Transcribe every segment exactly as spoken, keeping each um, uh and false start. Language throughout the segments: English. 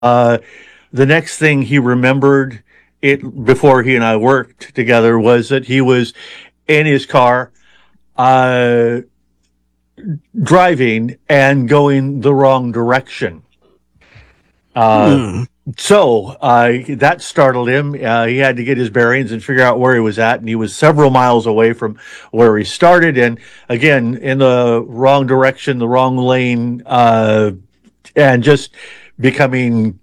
Uh, the next thing he remembered it before he and I worked together was that he was in his car, uh, driving and going the wrong direction. Uh, Hmm. so uh, that startled him. Uh, he had to get his bearings and figure out where he was at, and he was several miles away from where he started. And again, in the wrong direction, the wrong lane, uh, and just becoming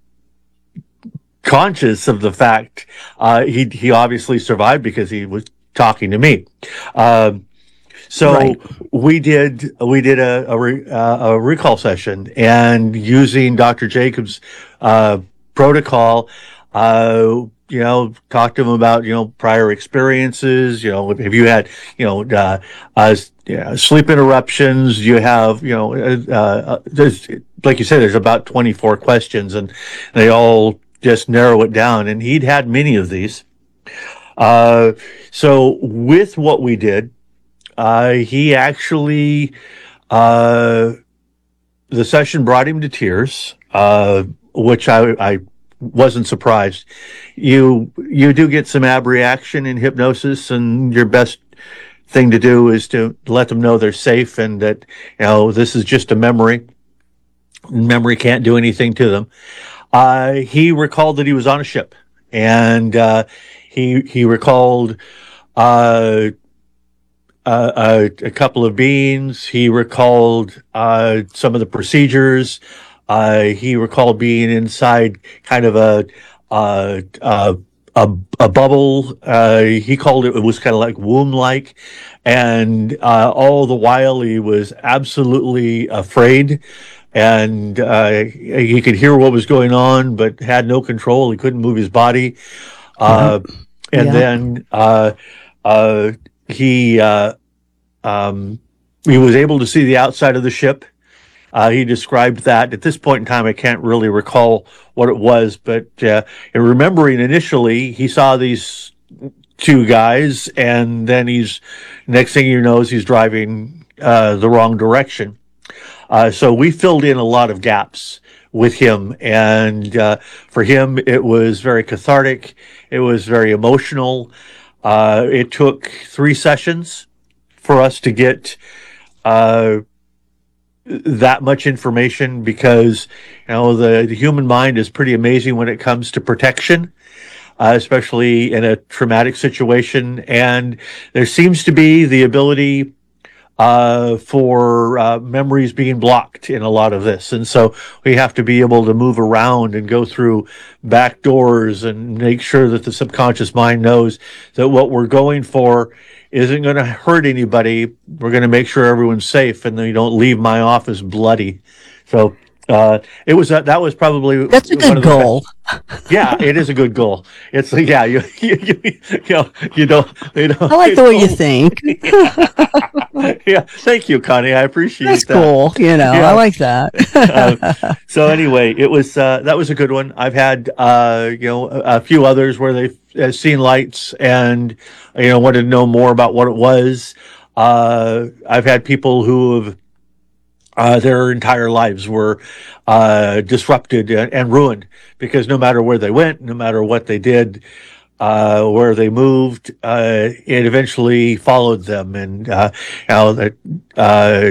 conscious of the fact uh, he he obviously survived because he was talking to me. Um, so Right. we did we did a a, re, uh, a recall session, and using Doctor Jacobs' uh, protocol, uh, you know, talked to him about you know prior experiences. You know, if you had you know uh, uh, yeah, sleep interruptions, you have you know uh, uh, there's like you said, there's about twenty-four questions, and they all just narrow it down. And he'd had many of these. Uh, so with what we did. Uh, he actually, uh, the session brought him to tears, uh, which I, I wasn't surprised. You, you do get some ab reaction in hypnosis, and your best thing to do is to let them know they're safe and that, you know, this is just a memory. Memory can't do anything to them. Uh, he recalled that he was on a ship, and, uh, he, he recalled, uh, uh, a, a couple of beings. He recalled uh, some of the procedures. Uh, he recalled being inside kind of a uh, uh, a, a bubble. Uh, he called it. It was kind of like womb-like, and uh, all the while he was absolutely afraid. And uh, he could hear what was going on, but had no control. He couldn't move his body. Yep. Uh, and Yep. then uh, uh, he uh, um, he was able to see the outside of the ship. Uh, he described that. At this point in time, I can't really recall what it was, but uh, in remembering initially, he saw these two guys, and then he's next thing you know, is he's driving uh, the wrong direction. Uh, so we filled in a lot of gaps with him, and uh, for him, it was very cathartic. It was very emotional. Uh, it took three sessions for us to get uh, that much information because you know the, the human mind is pretty amazing when it comes to protection, uh, especially in a traumatic situation. And there seems to be the ability uh, for uh, memories being blocked in a lot of this. And so we have to be able to move around and go through back doors and make sure that the subconscious mind knows that what we're going for isn't going to hurt anybody. We're going to make sure everyone's safe, and then you don't leave my office bloody. So uh, it was uh, that was probably That's a one good of the goal. yeah, it is a good goal. It's yeah, you you you, you know you don't they don't I like they the way you don't think. yeah, thank you, Connie. I appreciate That's that. cool. You know, I Yeah. like that. Uh, so anyway, it was uh, that was a good one. I've had uh, you know a, a few others where they've uh, seen lights and you know wanted to know more about what it was. Uh, I've had people who have uh, their entire lives were uh, disrupted and, and ruined because no matter where they went, no matter what they did, uh, where they moved, uh, it eventually followed them, and uh, you know that uh,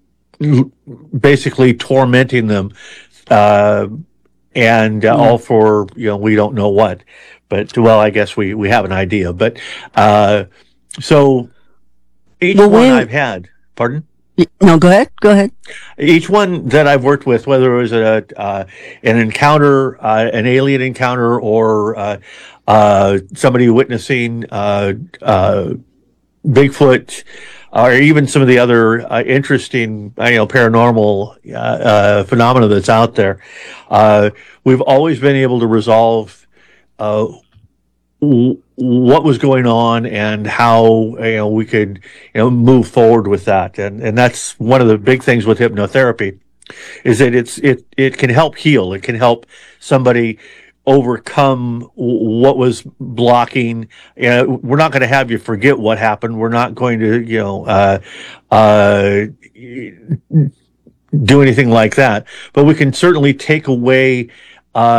basically tormenting them, uh, and uh, Mm. all for you know we don't know what, but well, I guess we we have an idea, but uh, so each Well, one when I've had, pardon. no, go ahead. Go ahead. Each one that I've worked with, whether it was a uh, an encounter, uh, an alien encounter, or uh, uh, somebody witnessing uh, uh, Bigfoot, or even some of the other uh, interesting, uh, you know, paranormal uh, uh, phenomena that's out there, uh, we've always been able to resolve uh, w- what was going on and how you know we could you know move forward with that, and and that's one of the big things with hypnotherapy is that it's it it can help heal. It can help somebody overcome what was blocking. You know, we're not going to have you forget what happened. We're not going to you know uh, uh, do anything like that. But we can certainly take away